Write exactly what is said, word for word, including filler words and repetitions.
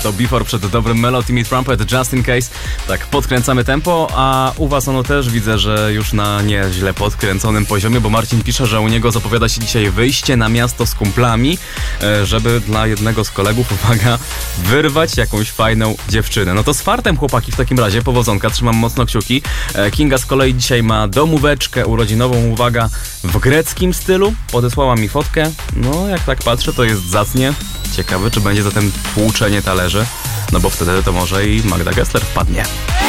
To Before przed dobrym Melo, Timmy Trumpet, Just In Case. Tak, podkręcamy tempo, a u was ono też widzę, że już na nieźle podkręconym poziomie, bo Marcin pisze, że u niego zapowiada się dzisiaj wyjście na miasto z kumplami, żeby dla jednego z kolegów, uwaga, wyrwać jakąś fajną dziewczynę. No to z fartem, chłopaki, w takim razie, powodzonka, trzymam mocno kciuki. Kinga z kolei dzisiaj ma domóweczkę urodzinową, uwaga, w greckim stylu. Podesłała mi fotkę. No, jak tak patrzę, to jest zacnie. Ciekawe, czy będzie zatem tłuczenie talerzy, no bo wtedy to może i Magda Gessler wpadnie.